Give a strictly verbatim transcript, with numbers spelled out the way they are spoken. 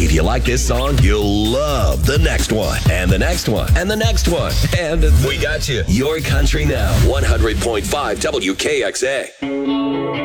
If you like this song, you'll love the next one, and the next one, and the next one. And we got you. Your Country Now, one hundred point five W K X A.